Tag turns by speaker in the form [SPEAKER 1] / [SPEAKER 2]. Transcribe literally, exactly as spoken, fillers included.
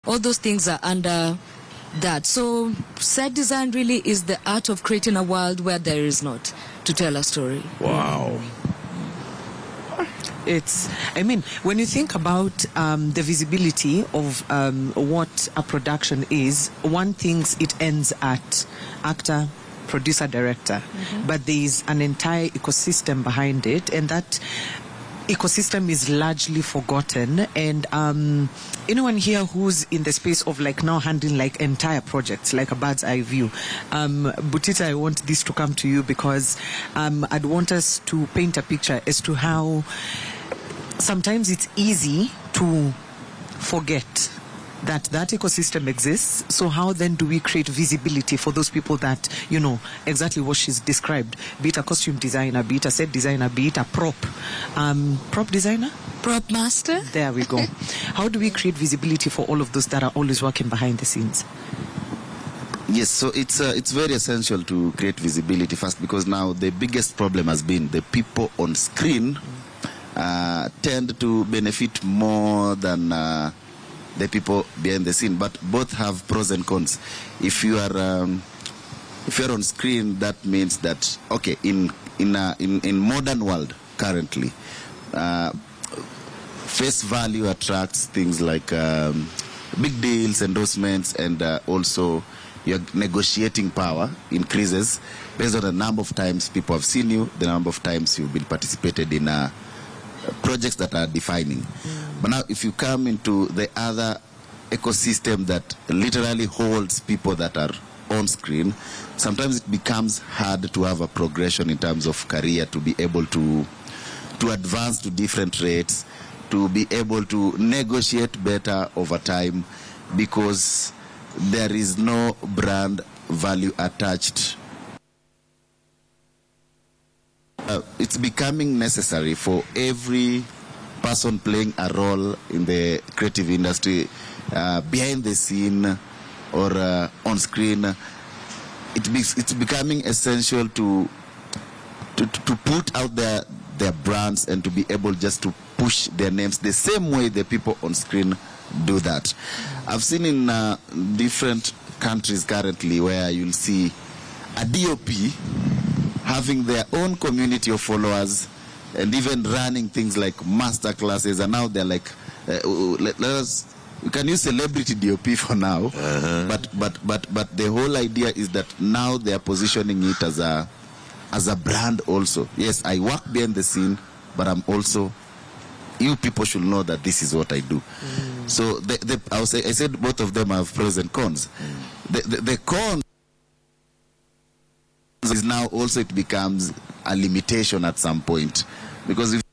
[SPEAKER 1] All those things are under that. So set design really is the art of creating a world where there is not, to tell a story.
[SPEAKER 2] Wow.
[SPEAKER 3] It's, I mean, when you think about um, the visibility of um, what a production is, one thinks it ends at actor, producer, director, mm-hmm. but there is an entire ecosystem behind it, and that ecosystem is largely forgotten. And um, anyone here who's in the space of like now handling like entire projects, like a bird's eye view, um, Butita, I want this to come to you because um, I'd want us to paint a picture as to how sometimes it's easy to forget that that ecosystem exists. So how then do we create visibility for those people that, you know, exactly what she's described, be it a costume designer, be it a set designer, be it a prop, um, prop designer?
[SPEAKER 1] Prop master?
[SPEAKER 3] There we go. How do we create visibility for all of those that are always working behind the scenes?
[SPEAKER 4] Yes, so it's uh, it's very essential to create visibility first, because now the biggest problem has been the people on screen uh, tend to benefit more than uh, the people behind the scene, but both have pros and cons. If you are um, if you're on screen, that means that okay, in in a, in in modern world currently, uh, face value attracts things like um, big deals, endorsements, and uh, also your negotiating power increases based on the number of times people have seen you, the number of times you've been participated in uh, projects that are defining. But now if you come into the other ecosystem that literally holds people that are on screen, sometimes it becomes hard to have a progression in terms of career, to be able to to advance to different rates, to be able to negotiate better over time, because there is no brand value attached. Uh, it's becoming necessary for every person playing a role in the creative industry, uh, behind the scene or uh, on screen. It be, it's becoming essential to, to to put out their their brands and to be able just to push their names the same way the people on screen do that. I've seen in uh, different countries currently where you'll see a D O P having their own community of followers and even running things like master classes, and now they're like, uh, let, let us, we can use celebrity D O P for now, uh-huh. but but but but the whole idea is that now they are positioning it as a as a brand also. Yes, I work behind the scene, but I'm also, you people should know that this is what I do. Mm. So the, the, I, was, I said both of them have pros and cons. Mm. The, the, the con is now also it becomes a limitation at some point, because if